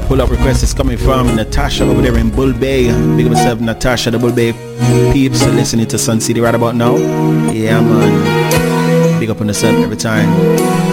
pull up request is coming from Natasha over there in Bull Bay. Big up yourself, Natasha, the Bull Bay peeps listening to Sun City right about now. Yeah, man. Big up on yourself every time.